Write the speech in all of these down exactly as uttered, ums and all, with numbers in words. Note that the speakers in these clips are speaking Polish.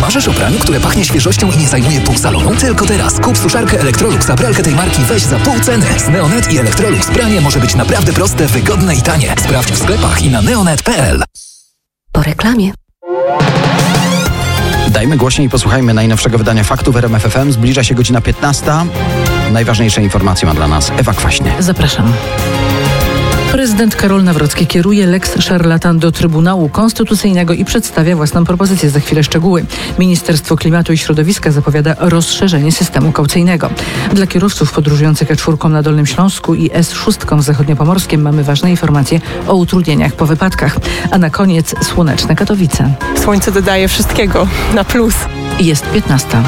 Marzysz o praniu, które pachnie świeżością i nie zajmuje pół salonu? Tylko teraz kup suszarkę Electrolux, a pralkę tej marki weź za pół ceny. Z Neonet i Electrolux pranie może być naprawdę proste, wygodne i tanie. Sprawdź w sklepach i na neonet kropka p l. Po reklamie. Dajmy głośniej i posłuchajmy najnowszego wydania Faktów R M F F M. Zbliża się godzina piętnasta. Najważniejsze informacje ma dla nas Ewa Kwaśnie. Zapraszam. Prezydent Karol Nawrocki kieruje lex szarlatan do Trybunału Konstytucyjnego i przedstawia własną propozycję. Za chwilę szczegóły. Ministerstwo Klimatu i Środowiska zapowiada rozszerzenie systemu kaucyjnego. Dla kierowców podróżujących E cztery na Dolnym Śląsku i S sześć w Zachodniopomorskiem mamy ważne informacje o utrudnieniach po wypadkach. A na koniec słoneczne Katowice. Słońce dodaje wszystkiego na plus. Jest piętnasta.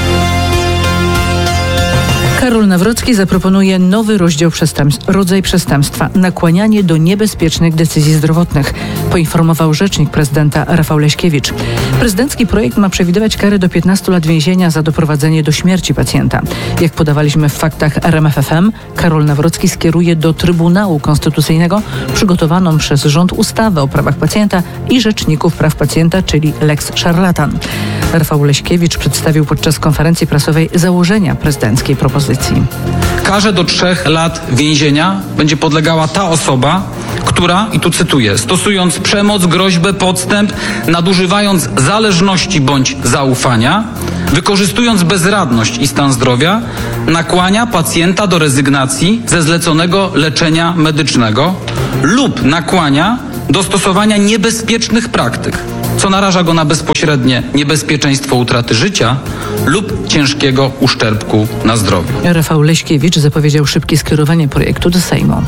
Karol Nawrocki zaproponuje nowy rozdział przestępstw, rodzaj przestępstwa – nakłanianie do niebezpiecznych decyzji zdrowotnych, poinformował rzecznik prezydenta Rafał Leśkiewicz. Prezydencki projekt ma przewidywać karę do piętnastu lat więzienia za doprowadzenie do śmierci pacjenta. Jak podawaliśmy w faktach R M F F M, Karol Nawrocki skieruje do Trybunału Konstytucyjnego przygotowaną przez rząd ustawę o prawach pacjenta i rzeczników praw pacjenta, czyli lex szarlatan. Rafał Leśkiewicz przedstawił podczas konferencji prasowej założenia prezydenckiej propozycji. Karze do trzech lat więzienia będzie podlegała ta osoba, która, i tu cytuję, stosując przemoc, groźbę, podstęp, nadużywając zależności bądź zaufania, wykorzystując bezradność i stan zdrowia, nakłania pacjenta do rezygnacji ze zleconego leczenia medycznego lub nakłania do stosowania niebezpiecznych praktyk, co naraża go na bezpośrednie niebezpieczeństwo utraty życia lub ciężkiego uszczerbku na zdrowiu. Rafał Leśkiewicz zapowiedział szybkie skierowanie projektu do Sejmu.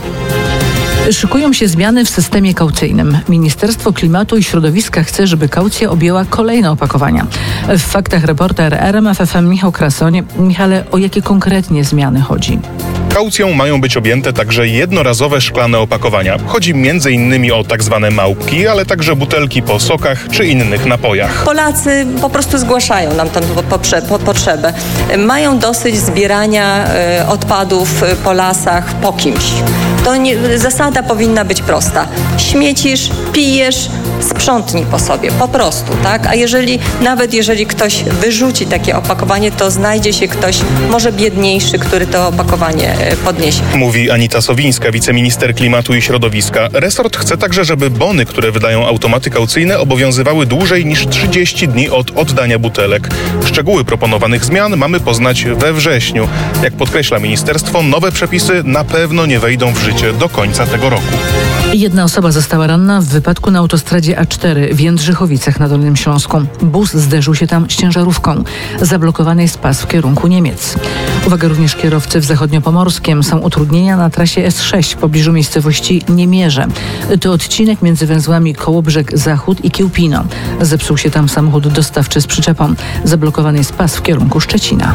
Szykują się zmiany w systemie kaucyjnym. Ministerstwo Klimatu i Środowiska chce, żeby kaucja objęła kolejne opakowania. W faktach reporter R M F F M Michał Krasoń. Michale, o jakie konkretnie zmiany chodzi? Kaucją mają być objęte także jednorazowe szklane opakowania. Chodzi między innymi o tak zwane małpki, ale także butelki po sokach czy innych napojach. Polacy po prostu zgłaszają nam tę potrzebę. Mają dosyć zbierania y, odpadów po lasach po kimś. To nie, zasada powinna być prosta. Śmiecisz, pijesz, sprzątnij po sobie, po prostu, tak? A jeżeli, nawet jeżeli ktoś wyrzuci takie opakowanie, to znajdzie się ktoś, może biedniejszy, który to opakowanie podniesie. Mówi Anita Sowińska, wiceminister Klimatu i Środowiska. Resort chce także, żeby bony, które wydają automaty kaucyjne, obowiązywały dłużej niż trzydzieści dni od oddania butelek. Szczegóły proponowanych zmian mamy poznać we wrześniu. Jak podkreśla ministerstwo, nowe przepisy na pewno nie wejdą w życie do końca tego roku. Jedna osoba została ranna w wypadku na autostradzie A cztery w Jędrzychowicach na Dolnym Śląsku. Bus zderzył się tam z ciężarówką. Zablokowany jest pas w kierunku Niemiec. Uwaga, również kierowcy w Zachodniopomorskiem. Są utrudnienia na trasie S sześć w pobliżu miejscowości Niemierze. To odcinek między węzłami Kołobrzeg Zachód i Kiełpino. Zepsuł się tam samochód dostawczy z przyczepą. Zablokowany jest pas w kierunku Szczecina.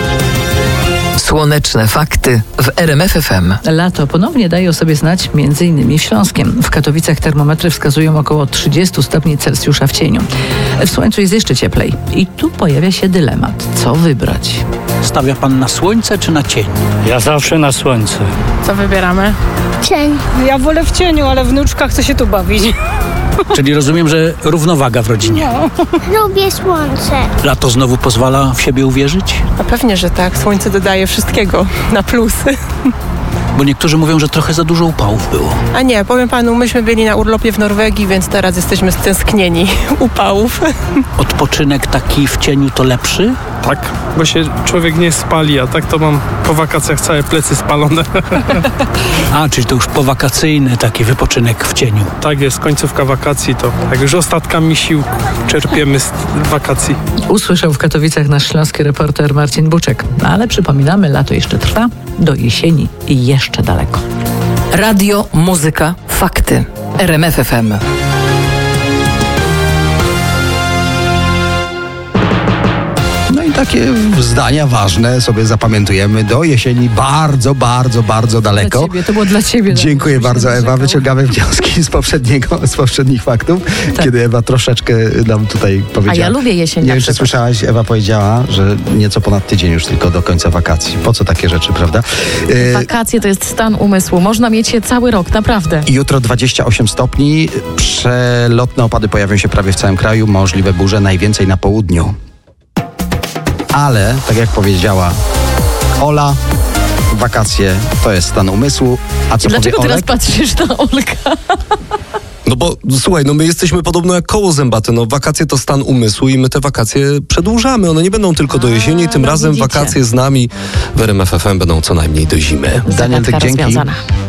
Słoneczne fakty w R M F F M. Lato ponownie daje o sobie znać między innymi w Śląskiem. W Katowicach termometry wskazują około trzydzieści stopni Celsjusza w cieniu. W słońcu jest jeszcze cieplej. I tu pojawia się dylemat. Co wybrać? Stawia pan na słońce czy na cień? Ja zawsze na słońce. Co wybieramy? Cień. Ja wolę w cieniu, ale wnuczka chce się tu bawić. Czyli rozumiem, że równowaga w rodzinie. No. Lubię słońce. Lato znowu pozwala w siebie uwierzyć? A pewnie, że tak. Słońce dodaje wszystkiego na plusy. Bo niektórzy mówią, że trochę za dużo upałów było. A nie, powiem panu, myśmy byli na urlopie w Norwegii, więc teraz jesteśmy stęsknieni upałów. Odpoczynek taki w cieniu to lepszy? Tak, bo się człowiek nie spali, a tak to mam po wakacjach całe plecy spalone. A, czyli to już powakacyjny taki wypoczynek w cieniu. Tak jest, końcówka wakacji to jak już ostatkami sił czerpiemy z wakacji. Usłyszał w Katowicach nasz śląski reporter Marcin Buczek. Ale przypominamy, lato jeszcze trwa, do jesieni i jeszcze daleko. Radio, muzyka, fakty. R M F F M. Takie zdania ważne sobie zapamiętujemy do jesieni bardzo, bardzo, bardzo daleko. Dla ciebie, to było dla ciebie. Dziękuję bardzo, Ewa. Czekał. Wyciągamy wnioski z poprzedniego, z poprzednich faktów, tak. Kiedy Ewa troszeczkę nam tutaj powiedziała. A ja lubię jesień. Nie wiem, czy słyszałaś, Ewa powiedziała, że nieco ponad tydzień już tylko do końca wakacji. Po co takie rzeczy, prawda? E... Wakacje to jest stan umysłu. Można mieć je cały rok, naprawdę. Jutro dwadzieścia osiem stopni. Przelotne opady pojawią się prawie w całym kraju. Możliwe burze, najwięcej na południu. Ale, tak jak powiedziała Ola, wakacje to jest stan umysłu. A co Dlaczego powie teraz Olek? patrzysz na Olka? No bo słuchaj, no my jesteśmy podobno jak koło zębate, no wakacje to stan umysłu i my te wakacje przedłużamy, one nie będą tylko do jesieni, tym no razem widzicie. wakacje z nami w R M F F M będą co najmniej do zimy. Daniel, Zagadka dzięki. rozwiązana.